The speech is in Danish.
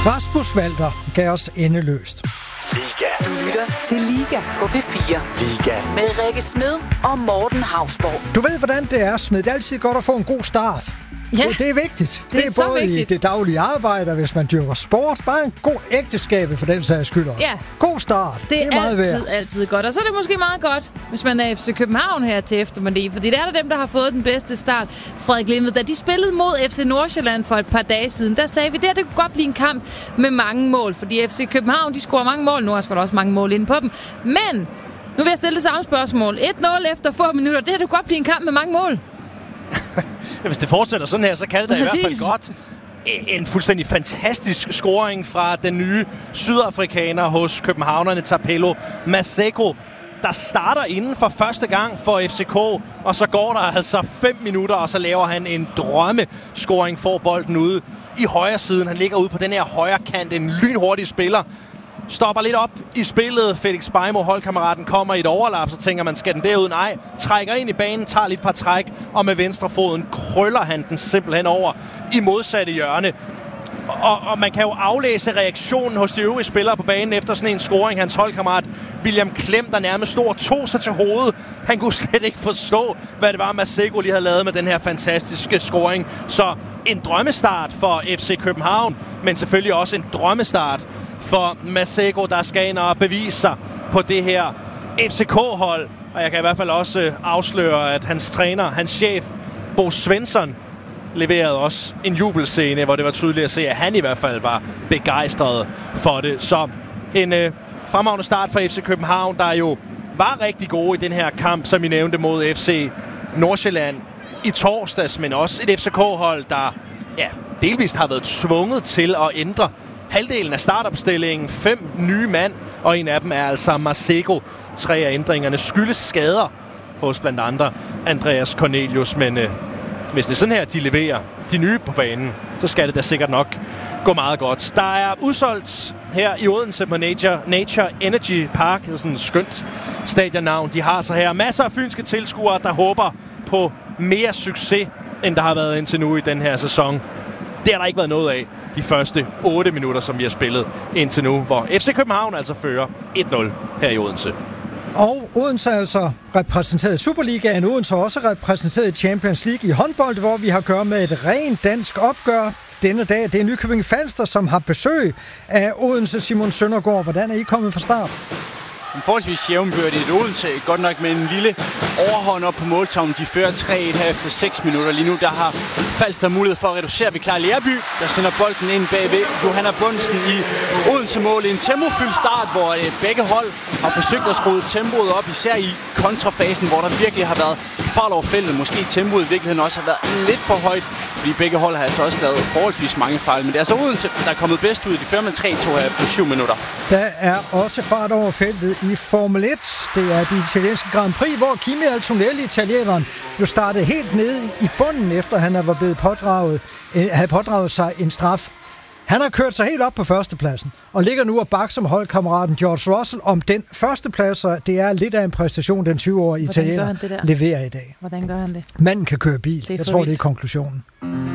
Rasmus Walter gav os endeløst. Liga. Du lytter til Liga på P4. Liga. Med Rikke Smed og Morten Hausborg. Du ved, hvordan det er, Smed. Det er altid godt at få en god start. Ja. Det er vigtigt. Det er så både vigtigt. i det daglige arbejde, og hvis man dyrker sport. Bare en god ægteskab for den sags skyld også. Ja. God start. Det er meget værd. altid godt. Og så er det måske meget godt, hvis man er FC København her til eftermiddag. Fordi det er der dem, der har fået den bedste start. Frederik Limmed, da de spillede mod FC Nordsjælland for et par dage siden, der sagde vi, det kunne godt blive en kamp med mange mål. Fordi FC København, de scorer mange mål. Nu har der også mange mål inde på dem. Men nu vil jeg stille det samme spørgsmål. 1-0 efter få minutter. Det kunne godt blive en kamp med mange mål. Hvis det fortsætter sådan her, så kan det da i hvert fald godt. En fuldstændig fantastisk scoring fra den nye sydafrikaner hos københavnerne, Tapelo Maseko, der starter inden for første gang for FCK, og så går der altså 5 minutter, og så laver han en drømmescoring, får bolden ude i højre siden. Han ligger ude på den her højre kant, en lynhurtig spiller. Stopper lidt op i spillet. Felix Beimo, holdkammeraten, kommer i et overlap, så tænker man, skal den derud? Nej. Trækker ind i banen, tager lidt par træk, og med venstrefoden krøller han den simpelthen over i modsatte hjørne. Og man kan jo aflæse reaktionen hos de øvrige spillere på banen efter sådan en scoring. Hans holdkammerat William Klem, der nærmest stod og tog sig til hovedet. Han kunne slet ikke forstå, hvad det var, Maseko lige havde lavet med den her fantastiske scoring. Så en drømmestart for FC København, men selvfølgelig også en drømmestart for Maseko, der skal ind og bevise sig på det her FCK-hold. Og jeg kan i hvert fald også afsløre, at hans træner, hans chef, Bo Svensson, leverede også en jubelscene, hvor det var tydeligt at se, at han i hvert fald var begejstret for det. Så en fremragende start for FC København, der jo var rigtig gode i den her kamp, som I nævnte, mod FC Nordsjælland i torsdags, men også et FCK-hold, der delvist har været tvunget til at ændre halvdelen af startopstillingen. 5 nye mand, og en af dem er altså Maseko. 3 af ændringerne skyldes skader hos blandt andre Andreas Cornelius, men hvis det er sådan her, de leverer de nye på banen, så skal det da sikkert nok gå meget godt. Der er udsolgt her i Odense på Nature Energy Park. Det er sådan et skønt stadionnavn. De har så her masser af fynske tilskuere, der håber på mere succes, end der har været indtil nu i den her sæson. Det har der ikke været noget af de første 8 minutter, som vi har spillet indtil nu, hvor FC København altså fører 1-0 her i Odense. Og Odense er altså repræsenteret i Superligaen. Odense er også repræsenteret i Champions League i håndbold, hvor vi har at gøre med et rent dansk opgør denne dag. Det er Nykøbing Falster, som har besøg af Odense. Simon Søndergaard, hvordan er I kommet fra start? En forholdsvis jævnbyrdigt Odense, godt nok med en lille overhånd op på måltavlen. De fører 3-1 her efter 6 minutter. Lige nu der har Falster mulighed for at reducere ved Klar Lerby, der sender bolden ind bagved Johanna Bunsen i Odense-mål. En tempofyldt start, hvor begge hold har forsøgt at skrue tempoet op, især i kontrafasen, hvor der virkelig har været fart over feltet. Måske tempoet i virkeligheden også har været lidt for højt, fordi begge hold har altså også lavet forholdsvis mange fejl. Men det er altså Odense, der er kommet bedst ud. De fører med 3-2 her efter 7 minutter. Der er også fart over feltet i Formel 1. Det er de italienske Grand Prix, hvor Kimi Antonelli, italieneren, jo startede helt nede i bunden, efter han havde pådraget sig en straf. Han har kørt sig helt op på førstepladsen, og ligger nu og bakker som holdkammeraten George Russell om den førsteplads, og det er lidt af en præstation, den 20-årige italiener leverer i dag. Hvordan gør han det? Manden kan køre bil. Jeg tror, det er konklusionen.